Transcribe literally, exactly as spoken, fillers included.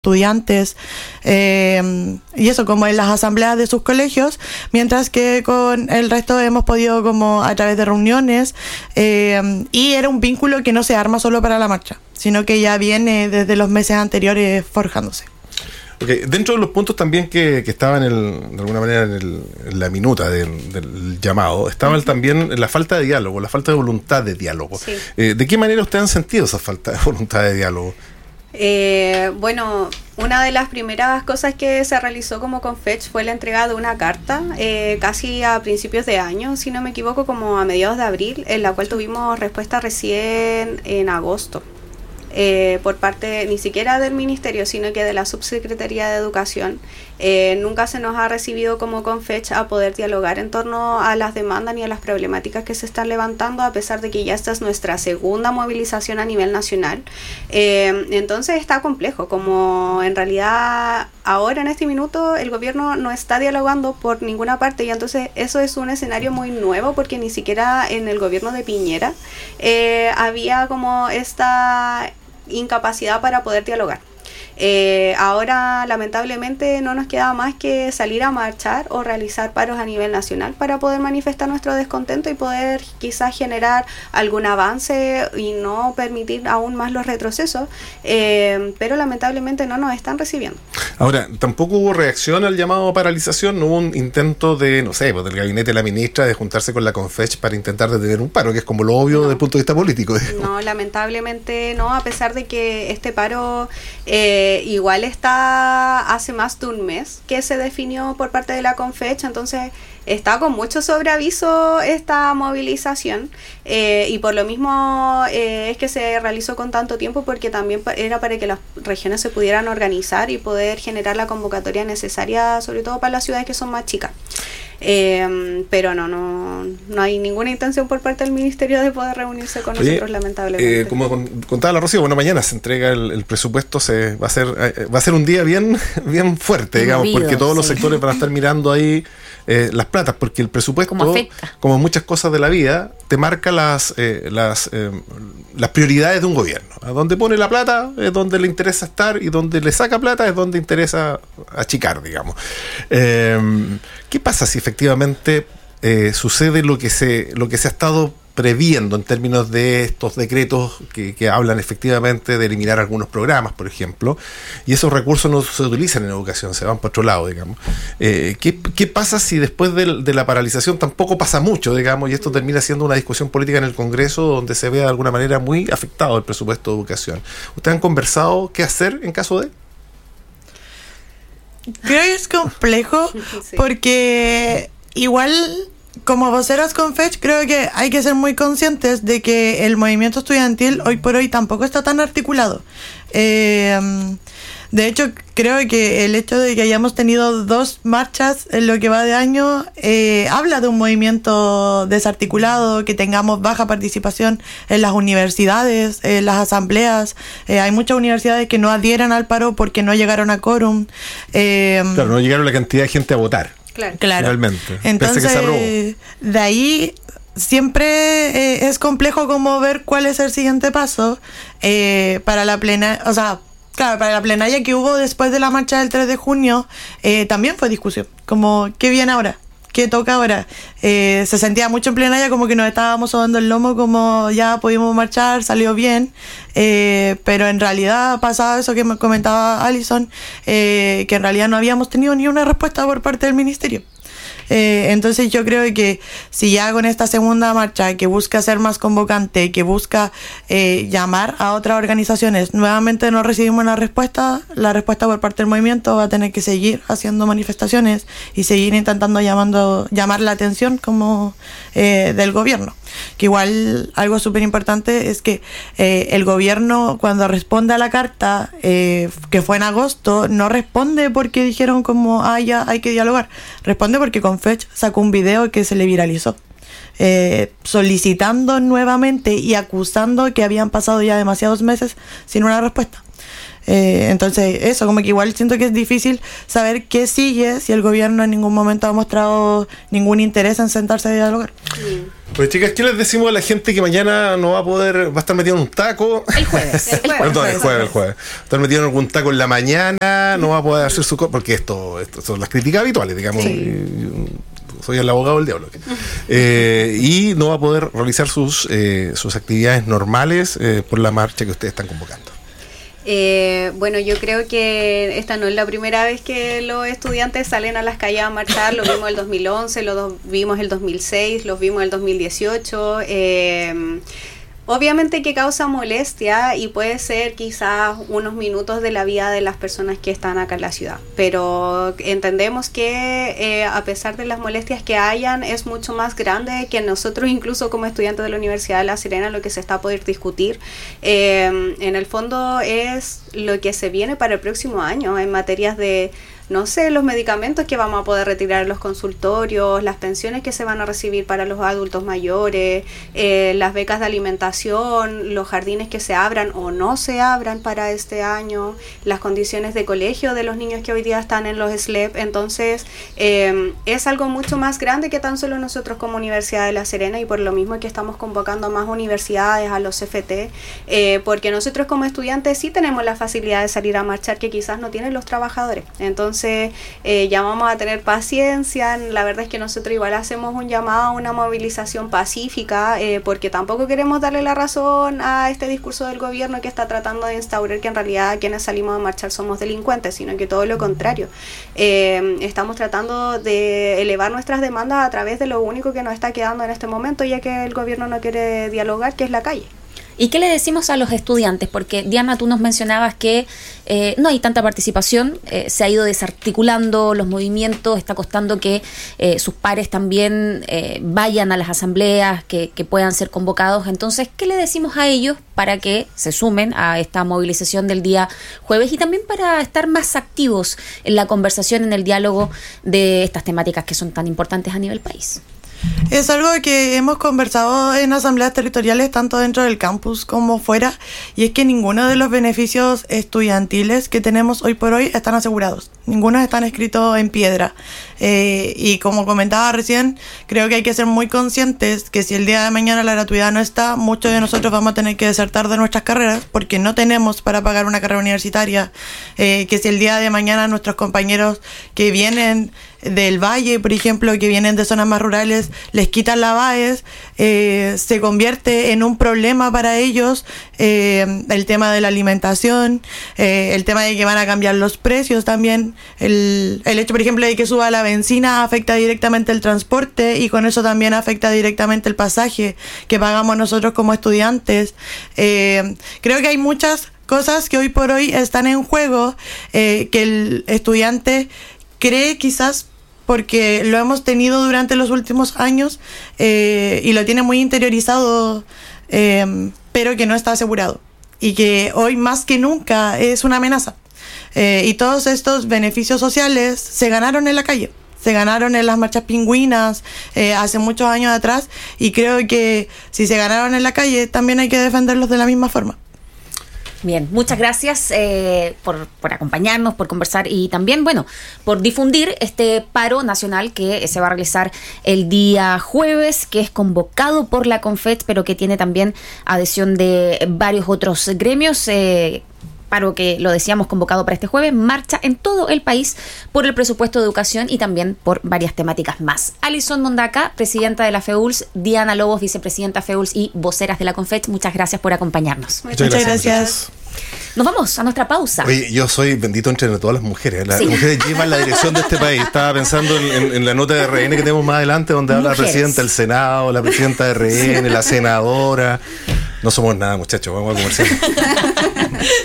estudiantes, eh, y eso como en las asambleas de sus colegios, mientras que con el resto hemos podido como a través de reuniones, eh, y era un vínculo que no se arma solo para la marcha, sino que ya viene desde los meses anteriores forjándose. Okay. Dentro de los puntos también que, que estaban en de alguna manera en, el, en la minuta del, del llamado, estaba uh-huh. también la falta de diálogo, la falta de voluntad de diálogo. Sí. Eh, ¿De qué manera ustedes han sentido esa falta de voluntad de diálogo? Eh, bueno, una de las primeras cosas que se realizó como Confech fue la entrega de una carta eh, casi a principios de año, si no me equivoco, como a mediados de abril, en la cual tuvimos respuesta recién en agosto. Eh, por parte ni siquiera del ministerio, sino que de la subsecretaría de Educación. Eh, nunca se nos ha recibido como Confech a poder dialogar en torno a las demandas ni a las problemáticas que se están levantando, a pesar de que ya esta es nuestra segunda movilización a nivel nacional. Eh, entonces está complejo, como en realidad ahora en este minuto el gobierno no está dialogando por ninguna parte, y entonces eso es un escenario muy nuevo, porque ni siquiera en el gobierno de Piñera eh, había como esta incapacidad para poder dialogar. Eh, ahora lamentablemente no nos queda más que salir a marchar o realizar paros a nivel nacional para poder manifestar nuestro descontento y poder quizás generar algún avance y no permitir aún más los retrocesos, eh, pero lamentablemente no nos están recibiendo. Ahora, tampoco hubo reacción al llamado a paralización, no hubo un intento de, no sé, pues del gabinete de la ministra de juntarse con la Confech para intentar detener un paro, que es como lo obvio no. desde el punto de vista político. No, lamentablemente no, a pesar de que este paro eh, igual está hace más de un mes que se definió por parte de la Confech, entonces está con mucho sobreaviso esta movilización, eh, y por lo mismo eh, es que se realizó con tanto tiempo, porque también era para que las regiones se pudieran organizar y poder generar la convocatoria necesaria, sobre todo para las ciudades que son más chicas. Eh, pero no, no no hay ninguna intención por parte del ministerio de poder reunirse con Oye, nosotros, lamentablemente. Eh, como con, contaba la Rocío, bueno, mañana se entrega el, el presupuesto, se va a ser eh, va a ser un día bien bien fuerte, digamos, Vido, porque todos sí. los sectores van a estar mirando ahí eh, las platas, porque el presupuesto, como, como muchas cosas de la vida, te marca las eh, las eh, las prioridades de un gobierno. A donde pone la plata es donde le interesa estar, y donde le saca plata es donde interesa achicar, digamos. Eh, ¿Qué pasa si efectivamente eh, sucede lo que se lo que se ha estado previendo en términos de estos decretos que, que hablan efectivamente de eliminar algunos programas, por ejemplo, y esos recursos no se utilizan en educación, se van para otro lado, digamos? Eh, ¿qué, ¿Qué pasa si después de, de la paralización tampoco pasa mucho, digamos, y esto termina siendo una discusión política en el Congreso donde se ve de alguna manera muy afectado el presupuesto de educación? ¿Ustedes han conversado qué hacer en caso de...? Creo que es complejo, sí. porque igual como voceras Confech creo que hay que ser muy conscientes de que el movimiento estudiantil hoy por hoy tampoco está tan articulado. Eh, de hecho, creo que el hecho de que hayamos tenido dos marchas en lo que va de año eh, habla de un movimiento desarticulado, que tengamos baja participación en las universidades, en las asambleas. Eh, hay muchas universidades que no adhieran al paro porque no llegaron a quórum. Eh, claro, no llegaron la cantidad de gente a votar. Claro, claro. Realmente. Entonces, que se aprobó. De ahí siempre eh, es complejo como ver cuál es el siguiente paso eh, para la plena, o sea, claro, para la plenaria que hubo después de la marcha del tres de junio, eh, también fue discusión, como ¿qué viene ahora? ¿Qué toca ahora? Eh, se sentía mucho en plenaria como que nos estábamos sobando el lomo, como ya pudimos marchar, salió bien, eh, pero en realidad pasaba eso que me comentaba Alison, eh, que en realidad no habíamos tenido ni una respuesta por parte del ministerio. Eh, entonces yo creo que si ya con esta segunda marcha que busca ser más convocante, que busca eh, llamar a otras organizaciones, nuevamente no recibimos una respuesta, la respuesta por parte del movimiento va a tener que seguir haciendo manifestaciones y seguir intentando llamando, llamar la atención como eh, del gobierno. Que igual algo súper importante es que eh, el gobierno cuando responde a la carta eh, que fue en agosto, no responde porque dijeron como ah ya hay que dialogar, responde porque Confech sacó un video que se le viralizó eh, solicitando nuevamente y acusando que habían pasado ya demasiados meses sin una respuesta. Eh, entonces, eso, como que igual siento que es difícil saber qué sigue si el gobierno en ningún momento ha mostrado ningún interés en sentarse a dialogar. Sí. Pues chicas, ¿qué les decimos a la gente que mañana no va a poder, va a estar metido en un taco? El jueves. El jueves. Perdón, el jueves, el jueves. Estar metido en algún taco en la mañana, no va a poder hacer su cosa, porque esto, esto son las críticas habituales, digamos. Sí. Soy el abogado del diablo. Eh, y no va a poder realizar sus, eh, sus actividades normales eh, por la marcha que ustedes están convocando. Eh, bueno, yo creo que esta no es la primera vez que los estudiantes salen a las calles a marchar. Lo vimos el dos mil once, lo do- vimos el dos mil seis, los vimos el dos mil dieciocho. Eh, obviamente que causa molestia y puede ser quizás unos minutos de la vida de las personas que están acá en la ciudad, pero entendemos que eh, a pesar de las molestias que hayan, es mucho más grande que nosotros, incluso como estudiantes de la Universidad de La Serena, lo que se está a poder discutir. Eh, en el fondo es lo que se viene para el próximo año en materias de, no sé, los medicamentos que vamos a poder retirar en los consultorios, las pensiones que se van a recibir para los adultos mayores, eh, las becas de alimentación, los jardines que se abran o no se abran para este año, las condiciones de colegio de los niños que hoy día están en los S L E P. Entonces, eh, es algo mucho más grande que tan solo nosotros como Universidad de La Serena, y por lo mismo que estamos convocando a más universidades, a los C F T, eh, porque nosotros como estudiantes sí tenemos la facilidad de salir a marchar que quizás no tienen los trabajadores. Entonces, Eh, llamamos a tener paciencia. La verdad es que nosotros igual hacemos un llamado a una movilización pacífica, eh, porque tampoco queremos darle la razón a este discurso del gobierno que está tratando de instaurar que en realidad quienes salimos a marchar somos delincuentes, sino que todo lo contrario. Eh, estamos tratando de elevar nuestras demandas a través de lo único que nos está quedando en este momento, ya que el gobierno no quiere dialogar, que es la calle. ¿Y qué le decimos a los estudiantes? Porque, Diana, tú nos mencionabas que eh, no hay tanta participación, eh, se ha ido desarticulando los movimientos, está costando que eh, sus pares también eh, vayan a las asambleas, que, que puedan ser convocados. Entonces, ¿qué le decimos a ellos para que se sumen a esta movilización del día jueves y también para estar más activos en la conversación, en el diálogo de estas temáticas que son tan importantes a nivel país? Es algo que hemos conversado en asambleas territoriales, tanto dentro del campus como fuera, y es que ninguno de los beneficios estudiantiles que tenemos hoy por hoy están asegurados. Ninguno están escritos en piedra. Eh, y como comentaba recién, creo que hay que ser muy conscientes que si el día de mañana la gratuidad no está, muchos de nosotros vamos a tener que desertar de nuestras carreras porque no tenemos para pagar una carrera universitaria. Eh, que si el día de mañana nuestros compañeros que vienen del valle, por ejemplo, que vienen de zonas más rurales, les quitan la BAES, eh, se convierte en un problema para ellos eh, el tema de la alimentación, eh, el tema de que van a cambiar los precios también, el, el hecho, por ejemplo, de que suba la benzina afecta directamente el transporte y con eso también afecta directamente el pasaje que pagamos nosotros como estudiantes. Eh, creo que hay muchas cosas que hoy por hoy están en juego, eh, que el estudiante cree quizás porque lo hemos tenido durante los últimos años eh, y lo tiene muy interiorizado, eh, pero que no está asegurado y que hoy más que nunca es una amenaza. Eh, y todos estos beneficios sociales se ganaron en la calle, se ganaron en las marchas pingüinas eh, hace muchos años atrás, y creo que si se ganaron en la calle también hay que defenderlos de la misma forma. Bien, muchas gracias eh, por, por acompañarnos, por conversar y también, bueno, por difundir este paro nacional que se va a realizar el día jueves, que es convocado por la CONFECH, pero que tiene también adhesión de varios otros gremios. Eh, paro que, lo decíamos, convocado para este jueves, marcha en todo el país por el presupuesto de educación y también por varias temáticas más. Alison Mondaca, presidenta de la FEULS, Diana Lobos, vicepresidenta FEULS y voceras de la CONFECH, muchas gracias por acompañarnos. Muchas, Muchas gracias. gracias. Nos vamos a nuestra pausa. Oye, yo soy bendito entre todas las mujeres. Las sí. mujeres llevan la dirección de este país. Estaba pensando en, en, en la nota de R N que tenemos más adelante, donde mujeres. Habla la presidenta del Senado, la presidenta de R N, la senadora. No somos nada, muchachos. Vamos a conversar.